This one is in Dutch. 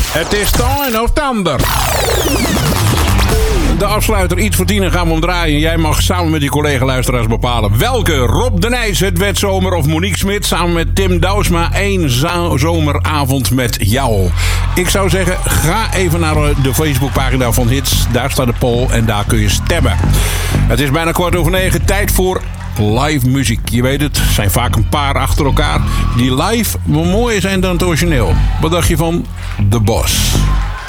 Het is Time of Thunder. De afsluiter iets voor 10 gaan we omdraaien. Jij mag samen met je collega-luisteraars bepalen welke. Rob de Nijs, het werd zomer, of Monique Smit samen met Tim Douwsma. 1 zomeravond met jou. Ik zou zeggen, ga even naar de Facebookpagina van Hits. Daar staat de poll en daar kun je stemmen. Het is bijna 8:15. Tijd voor live muziek. Je weet het, zijn vaak een paar achter elkaar die live mooier zijn dan het origineel. Wat dacht je van The Boss?